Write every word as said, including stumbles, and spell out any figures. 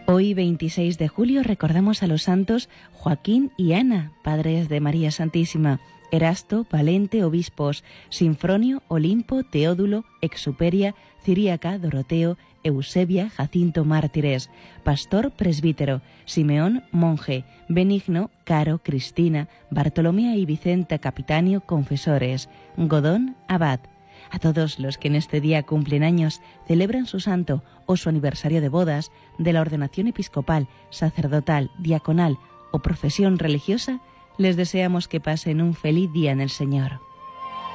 Hoy, veintiséis de julio, recordamos a los santos Joaquín y Ana, padres de María Santísima, Erasto, Valente, obispos, Sinfronio, Olimpo, Teodulo, Exuperia, Ciríaca, Doroteo, Eusebia, Jacinto, mártires, Pastor, presbítero, Simeón, monje, Benigno, Caro, Cristina, Bartolomea y Vicenta, capitanio, confesores, Godón, abad. A todos los que en este día cumplen años, celebran su santo o su aniversario de bodas, de la ordenación episcopal, sacerdotal, diaconal o profesión religiosa, les deseamos que pasen un feliz día en el Señor.